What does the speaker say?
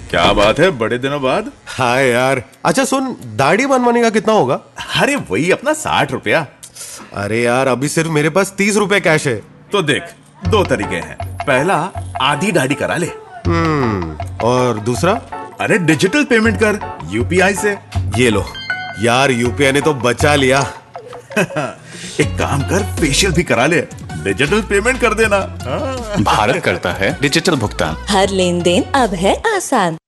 क्या बात है, बड़े दिनों बाद। हाँ यार। अच्छा सुन, दाढ़ी बनवाने का कितना होगा? अरे वही अपना 60 रुपया। अरे यार, अभी सिर्फ मेरे पास 30 रुपए कैश है। तो देख, दो तरीके हैं। पहला, आधी दाढ़ी करा ले। और दूसरा? अरे डिजिटल पेमेंट कर यूपीआई से। ये लो यार, यूपीआई ने तो बचा लिया। एक काम कर, फेशियल भी करा ले, डिजिटल पेमेंट कर देना। भारत करता है डिजिटल भुगतान। हर लेन देन अब है आसान।